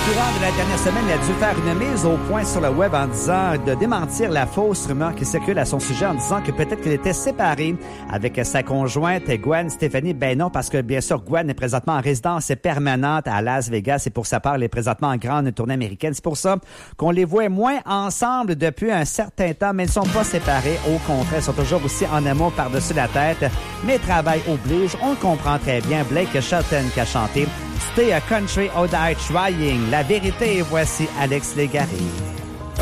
courant de la dernière semaine, il a dû faire une mise au point sur le web en disant de démentir la fausse rumeur qui circule à son sujet en disant que peut-être qu'il était séparé avec sa conjointe Gwen Stefani. Ben non, parce que bien sûr, Gwen est présentement en résidence permanente à Las Vegas et pour sa part, elle est présentement en grande tournée américaine. C'est pour ça qu'on les voit moins ensemble depuis un certain temps, mais ils ne sont pas séparés. Au contraire, ils sont toujours aussi en amour par-dessus la tête. Mais travail oblige, on le comprend très bien. Blake Shelton qui a chanté Stay a Country or Die Trying. La vérité, voici Alex Légaré.